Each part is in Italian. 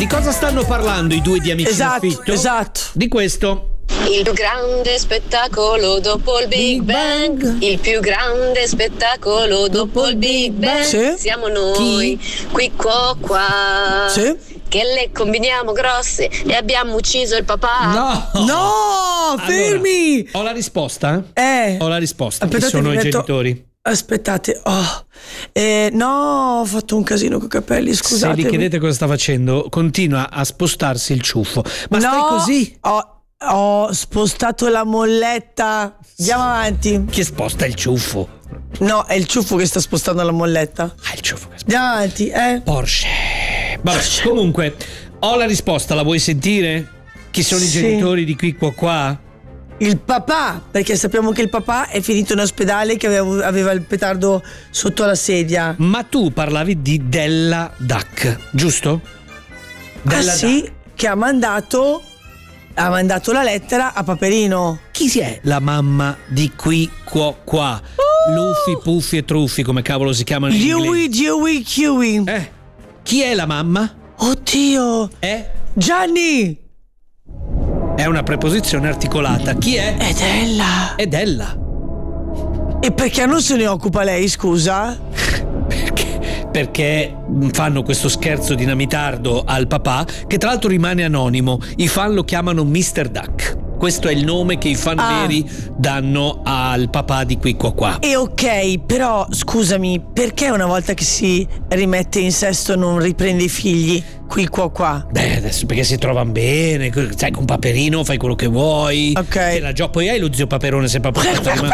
Di cosa stanno parlando i due di Amici in Affitto? Esatto. Di questo. Il più grande spettacolo dopo il Big Bang. Il più grande spettacolo dopo il Big Bang. Sì. Siamo noi, qui qua. Sì. Che le combiniamo grosse e abbiamo ucciso il papà. No, fermi. Allora, ho la risposta? Ho la risposta. Chi Aspettate, sono i mi metto- genitori? Aspettate, no, ho fatto un casino con i capelli, scusate. Se vi chiedete cosa sta facendo, continua a spostarsi il ciuffo. Ma stai così? Ho spostato la molletta. Andiamo avanti. Chi sposta il ciuffo? No, è il ciuffo che sta spostando la molletta. Ah, il ciuffo che Andiamo avanti, Porsche. Vabbè, comunque, ho la risposta, la vuoi sentire? Chi sono i genitori di qui qua? Il papà, perché sappiamo che il papà è finito in ospedale, che aveva il petardo sotto la sedia. Ma tu parlavi di Della Duck, giusto? Della sì, Duck. che ha mandato la lettera a Paperino. Chi è la mamma di qui qua? Luffy, Puffi e Truffi, come cavolo si chiamano in inglese? Dewey, Kiwi. Chi è la mamma? Oddio. Gianni. È una preposizione articolata. Chi è? Ed ella. E perché non se ne occupa lei, scusa? Perché fanno questo scherzo dinamitardo al papà, che tra l'altro rimane anonimo. I fan lo chiamano Mr. Duck. Questo è il nome che i fan veri danno al papà di qui qua. E ok, però scusami, perché una volta che si rimette in sesto non riprende i figli qui qua? Beh, adesso perché si trovano bene, sai, con Paperino fai quello che vuoi. Ok. Poi hai lo zio Paperone se Ma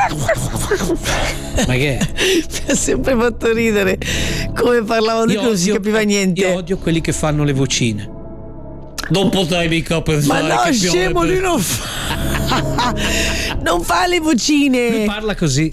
che? Mi ha sempre fatto ridere come parlavano che non si capiva niente. Io odio quelli che fanno le vocine. Non potrei mica pensare. Ma no, che scemo, lui non fa le vocine. Lui parla così.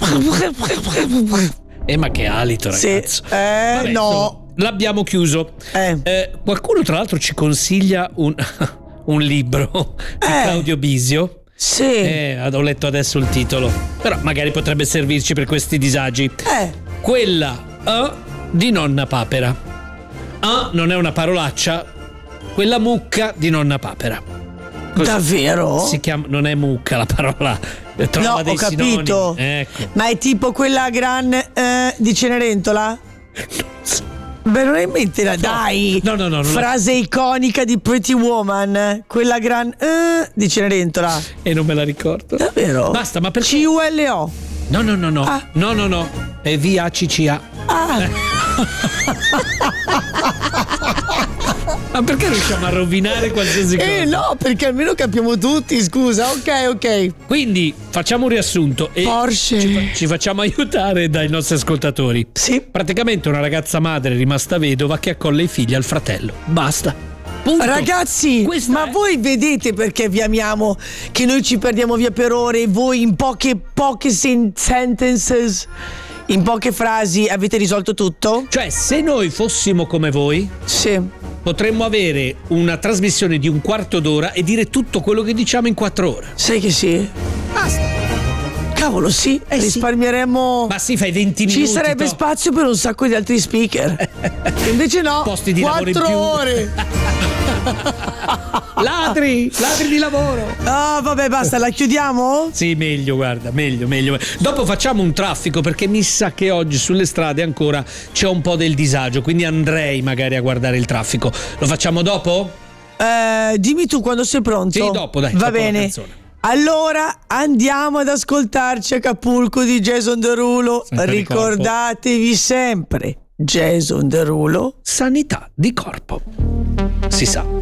Ma che alito, ragazzo. Vabbè, no. insomma, l'abbiamo chiuso. Qualcuno tra l'altro ci consiglia un libro di Claudio Bisio. Sì. Ho letto adesso il titolo. Però magari potrebbe servirci per questi disagi. Quella di nonna Papera. Non è una parolaccia. Quella mucca di nonna Papera. Così. Davvero? Si chiama, non è mucca la parola. Trova dei ho capito. sinonimi. Ecco. Ma è tipo quella gran di Cenerentola? Beh, non hai in mente dai. No. Frase iconica di Pretty Woman. Quella gran di Cenerentola. E non me la ricordo. Davvero? Basta, ma perché? CULO. No. No. È VACCA. Ma perché riusciamo a rovinare qualsiasi cosa? No, perché almeno capiamo tutti, scusa. Ok. Quindi facciamo un riassunto e Porsche. ci facciamo aiutare dai nostri ascoltatori. Sì. Praticamente una ragazza madre rimasta vedova che accolla i figli al fratello. Basta. Punto. Ragazzi, voi vedete perché vi amiamo, che noi ci perdiamo via per ore e voi in poche sentences, in poche frasi avete risolto tutto? Cioè, se noi fossimo come voi, potremmo avere una trasmissione di un quarto d'ora e dire tutto quello che diciamo in 4 ore. Sai che sì? Basta. Cavolo, sì, risparmieremmo. Ma sì, fai 20 minuti. Ci sarebbe spazio per un sacco di altri speaker. Invece no. Posti di lavoro in 4 più. ore. Ladri di lavoro. Vabbè, basta, la chiudiamo? Sì, meglio, guarda, meglio. Dopo facciamo un traffico, perché mi sa che oggi sulle strade ancora c'è un po' del disagio, quindi andrei magari a guardare il traffico. Lo facciamo dopo? Dimmi tu quando sei pronto. Sì, dopo, dai. Va dopo bene. la canzone. Allora andiamo ad ascoltarci Acapulco di Jason Derulo. Ricordatevi sempre, Jason Derulo, sanità di corpo. Si sa.